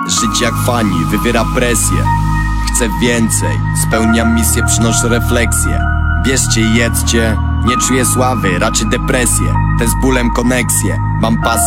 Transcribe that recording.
Życie jak fani, wywiera presję. Chcę więcej, spełniam misję, przynoszę refleksję. Bierzcie i jedzcie, nie czuję sławy, raczej depresję. Te z bólem koneksję, mam pasję.